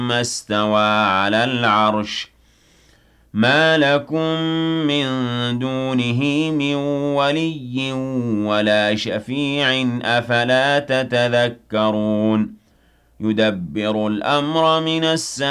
ثم استوى على العرش ما لكم من دونه من ولي ولا شفيع أفلا تتذكرون يدبر الأمر من السماء